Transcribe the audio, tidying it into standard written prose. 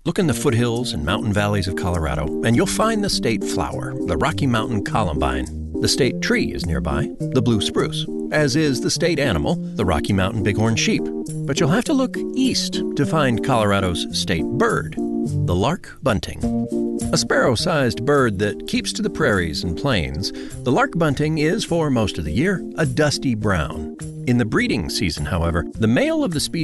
Look in the foothills and mountain valleys of Colorado, and you'll find the state flower, the Rocky Mountain columbine. The state tree is nearby, the blue spruce, as is the state animal, the Rocky Mountain bighorn sheep. But you'll have to look east to find Colorado's state bird, the lark bunting. A sparrow-sized bird that keeps to the prairies and plains, the lark bunting is, for most of the year, a dusty brown. In the breeding season, however, the male of the species